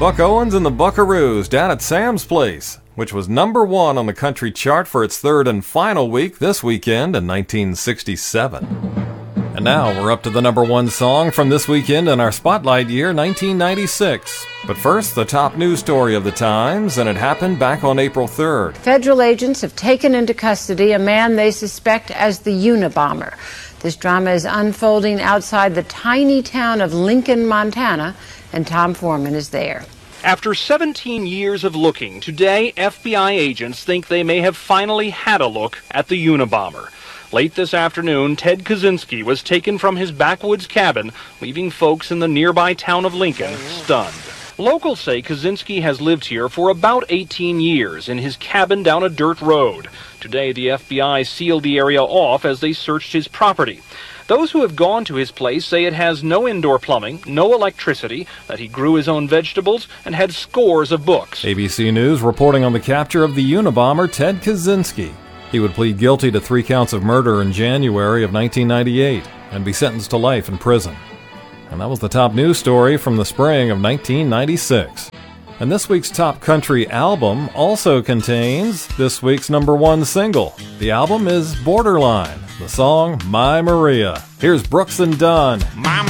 Buck Owens and the Buckaroos down at Sam's Place, which was number one on the country chart for its third and final week this weekend in 1967. And now we're up to the number one song from this weekend in our Spotlight year, 1996. But first, the top news story of the Times, and it happened back on April 3rd. Federal agents have taken into custody a man they suspect as the Unabomber. This drama is unfolding outside the tiny town of Lincoln, Montana, and Tom Foreman is there. After 17 years of looking, today FBI agents think they may have finally had a look at the Unabomber. Late this afternoon, Ted Kaczynski was taken from his backwoods cabin, leaving folks in the nearby town of Lincoln stunned. Locals say Kaczynski has lived here for about 18 years in his cabin down a dirt road. Today, the FBI sealed the area off as they searched his property. Those who have gone to his place say it has no indoor plumbing, no electricity, that he grew his own vegetables, and had scores of books. ABC News reporting on the capture of the Unabomber, Ted Kaczynski. He would plead guilty to 3 counts of murder in January of 1998 and be sentenced to life in prison. And that was the top news story from the spring of 1996. And this week's top country album also contains this week's number one single. The album is Borderline, the song My Maria. Here's Brooks and Dunn. My